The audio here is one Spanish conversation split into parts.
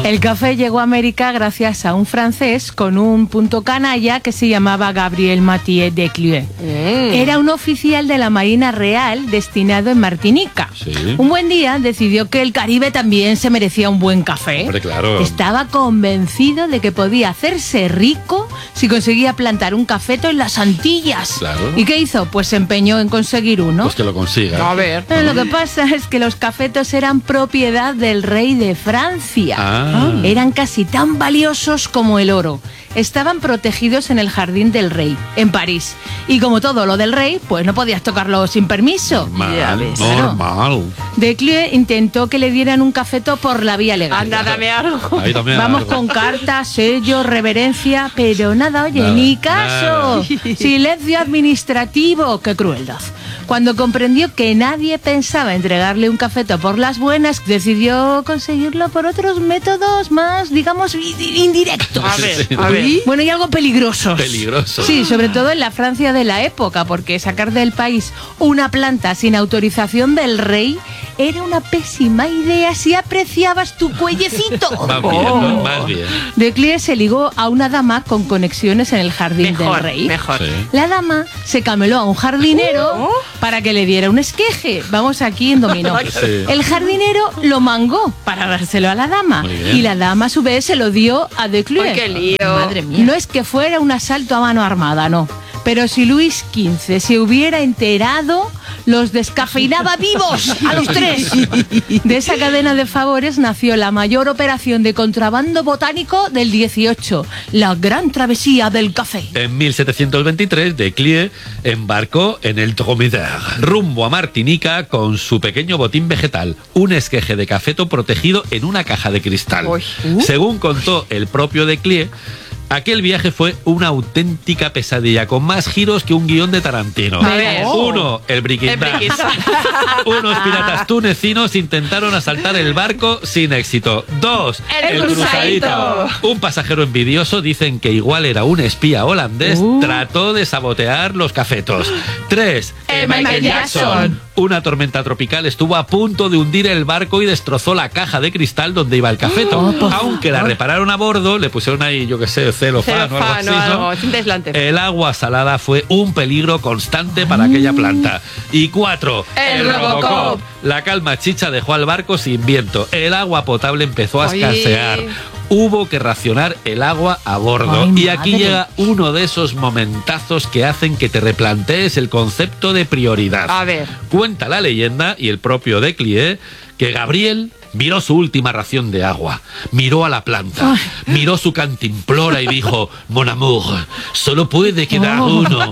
El café llegó a América gracias a un francés con un punto canalla que se llamaba Gabriel Mathieu de Clieu. Era un oficial de la Marina Real destinado en Martinica. Sí. Un buen día decidió que el Caribe también se merecía un buen café. Hombre, claro. Estaba convencido de que podía hacerse rico si conseguía plantar un cafeto en las Antillas. Claro. ¿Y qué hizo? Pues se empeñó en conseguir uno. Pues que lo consiga. A ver. Lo que pasa es que los cafetos eran propiedad del rey de Francia. Eran casi tan valiosos como el oro. Estaban protegidos en el jardín del rey, en París. Y como todo lo del rey, pues no podías tocarlo sin permiso. Ya ves. Normal. De Clieu intentó que le dieran un cafeto por la vía legal. Anda, dame algo. Ahí también Vamos algo. con cartas, sello, reverencia, pero nada, oye, Nada, ni caso. nada. Silencio administrativo, qué crueldad. Cuando comprendió que nadie pensaba entregarle un cafeto por las buenas, decidió conseguirlo por otros métodos más, digamos, indirectos. A ver, Sí. a ver. Bueno, y algo peligrosos. Peligroso. Sí, sobre todo en la Francia de la época, porque sacar del país una planta sin autorización del rey era una pésima idea si apreciabas tu cuellecito. Más bien, ¿no? Más bien. De Clieu se ligó a una dama con conexiones en el jardín del Mejor, rey. mejor. Sí. La dama se cameló a un jardinero para que le diera un esqueje. Vamos aquí en dominó. Sí. El jardinero lo mangó para dárselo a la dama. Muy bien. Y la dama a su vez se lo dio a De Clieu. Uy, qué lío. Madre mía. No es que fuera un asalto a mano armada, no. Pero si Luis XV se hubiera enterado, los descafeinaba vivos a los tres. De esa cadena de favores nació la mayor operación de contrabando botánico del 18, la Gran Travesía del Café. En 1723, De Clieu embarcó en el Dromedare, rumbo a Martinica con su pequeño botín vegetal, un esqueje de cafeto protegido en una caja de cristal. Uy. Según contó el propio De Clieu, aquel viaje fue una auténtica pesadilla, con más giros que un guión de Tarantino. A ver. 1. El Breaking El Bad. Breaking Bad. Unos piratas tunecinos intentaron asaltar el barco sin éxito. 2. El cruzadito. Un pasajero envidioso, dicen que igual era un espía holandés, trató de sabotear los cafetos. 3. Michael Jackson. Una tormenta tropical estuvo a punto de hundir el barco y destrozó la caja de cristal donde iba el cafeto. Aunque la repararon a bordo, le pusieron ahí, yo qué sé, celofán o algo así, Celofán o ¿no? algo, cinta aislante. El agua salada fue un peligro constante para aquella planta. Y 4. El Robocop. La calma chicha dejó al barco sin viento. El agua potable empezó a Oye. escasear. Hubo que racionar el agua a bordo. Ay, Y aquí madre. llega uno de esos momentazos que hacen que te replantees el concepto de prioridad. A ver. Cuenta la leyenda y el propio De Clieu que Gabriel miró su última ración de agua, miró a la planta, miró su cantimplora y dijo: Mon amour, solo puede quedar uno.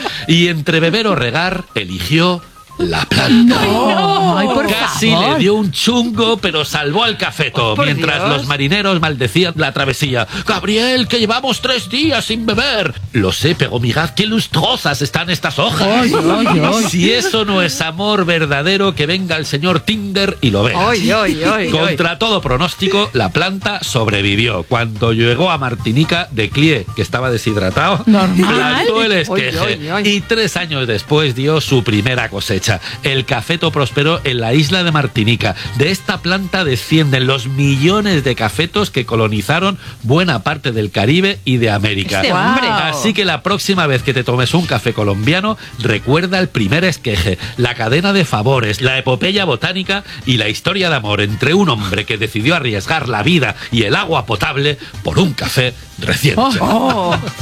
Y entre beber o regar, eligió la planta. Ay, por Casi favor. le dio un chungo, pero salvó al cafeto, Por mientras Dios. los marineros maldecían la travesía. Gabriel, que llevamos 3 días sin beber. Lo sé, pero mirad qué lustrosas están estas hojas. Si eso no es amor verdadero, que venga el señor Tinder y lo vea. Contra todo pronóstico, la planta sobrevivió. Cuando llegó a Martinica, De Clieu, que estaba deshidratado, Normal. plantó el esqueje. Y 3 años después dio su primera cosecha. El cafeto prosperó en la isla de Martinica. De esta planta descienden los millones de cafetos que colonizaron buena parte del Caribe y de América. Este hombre. Así que la próxima vez que te tomes un café colombiano, recuerda el primer esqueje, la cadena de favores, la epopeya botánica y la historia de amor entre un hombre que decidió arriesgar la vida y el agua potable por un café recién.